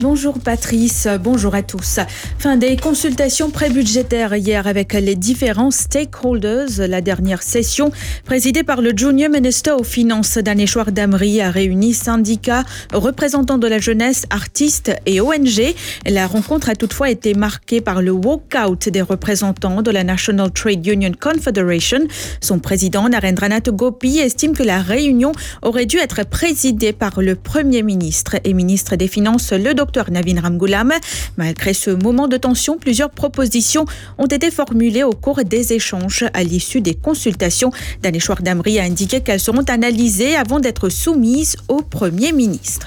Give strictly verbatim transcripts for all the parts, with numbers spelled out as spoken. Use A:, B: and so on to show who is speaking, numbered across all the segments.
A: Bonjour Patrice, bonjour à tous. Fin des consultations prébudgétaires hier avec les différents stakeholders. La dernière session, présidée par le Junior Minister aux Finances, Daneshwar Damri, a réuni syndicats, représentants de la jeunesse, artistes et O N G. La rencontre a toutefois été marquée par le walkout des représentants de la National Trade Union Confederation. Son président, Narendranath Gopi, estime que la réunion aurait dû être présidée par le Premier ministre et ministre des Finances, le docteur Navin Ramgoolam. Malgré ce moment de tension, plusieurs propositions ont été formulées au cours des échanges. À l'issue des consultations, Daneshwar Damri a indiqué qu'elles seront analysées avant d'être soumises au Premier ministre.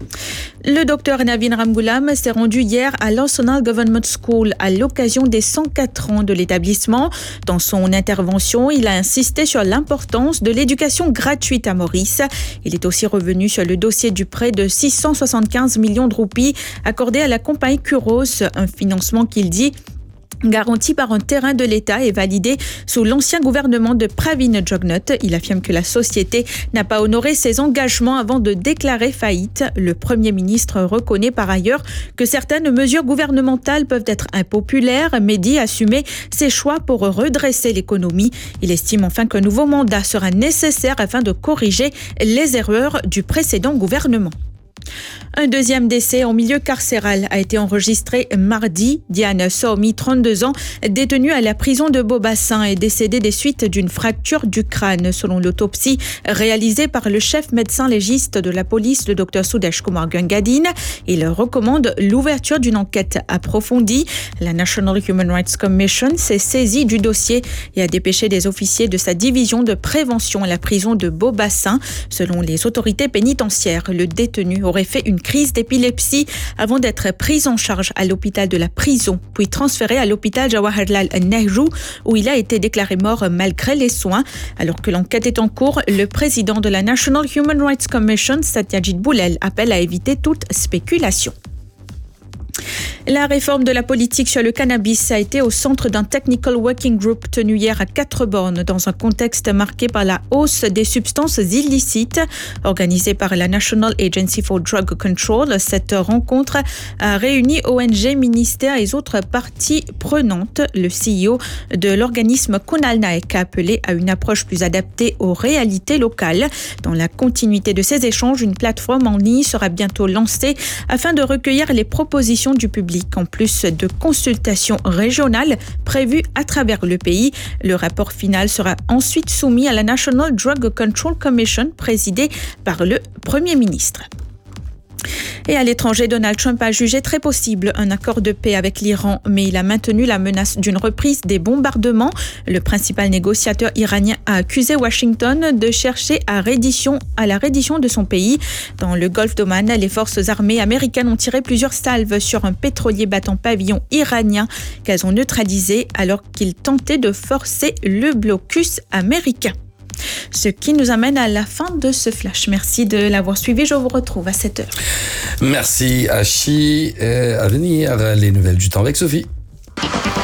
A: Le docteur Navin Ramgoolam s'est rendu hier à l'Arsenal Government School à l'occasion des cent quatre ans de l'établissement. Dans son intervention, il a insisté sur l'importance de l'éducation gratuite à Maurice. Il est aussi revenu sur le dossier du prêt de six cent soixante-quinze millions de roupies accordé à la compagnie Kuros, un financement qu'il dit garanti par un terrain de l'État et validé sous l'ancien gouvernement de Pravin Jugnauth. Il affirme que la société n'a pas honoré ses engagements avant de déclarer faillite. Le Premier ministre reconnaît par ailleurs que certaines mesures gouvernementales peuvent être impopulaires, mais dit assumer ses choix pour redresser l'économie. Il estime enfin qu'un nouveau mandat sera nécessaire afin de corriger les erreurs du précédent gouvernement. Un deuxième décès en milieu carcéral a été enregistré mardi. Diane Somi, trente-deux ans, détenue à la prison de Beaubassin, est décédée des suites d'une fracture du crâne. Selon l'autopsie réalisée par le chef médecin légiste de la police, le docteur Sudesh Kumar Gangadine, il recommande l'ouverture d'une enquête approfondie. La National Human Rights Commission s'est saisie du dossier et a dépêché des officiers de sa division de prévention à la prison de Beaubassin. Selon les autorités pénitentiaires, le détenu aurait fait une crise d'épilepsie avant d'être pris en charge à l'hôpital de la prison, puis transféré à l'hôpital Jawaharlal Nehru où il a été déclaré mort malgré les soins. Alors que l'enquête est en cours, le président de la National Human Rights Commission, Satyajit Boulel, appelle à éviter toute spéculation. La réforme de la politique sur le cannabis a été au centre d'un Technical Working Group tenu hier à Quatre-Bornes dans un contexte marqué par la hausse des substances illicites. Organisée par la National Agency for Drug Control, cette rencontre a réuni O N G, ministères et autres parties prenantes. Le C E O de l'organisme Kunal Naik a appelé à une approche plus adaptée aux réalités locales. Dans la continuité de ces échanges, une plateforme en ligne sera bientôt lancée afin de recueillir les propositions du public. En plus de consultations régionales prévues à travers le pays, le rapport final sera ensuite soumis à la National Drug Control Commission présidée par le Premier ministre. Et à l'étranger, Donald Trump a jugé très possible un accord de paix avec l'Iran, mais il a maintenu la menace d'une reprise des bombardements. Le principal négociateur iranien a accusé Washington de chercher à, reddition, à la reddition de son pays. Dans le golfe d'Oman, les forces armées américaines ont tiré plusieurs salves sur un pétrolier battant pavillon iranien qu'elles ont neutralisé alors qu'il tentait de forcer le blocus américain. Ce qui nous amène à la fin de ce flash. Merci de l'avoir suivi. Je vous retrouve à sept heures.
B: Merci Achi. À venir, les nouvelles du temps avec Sophie.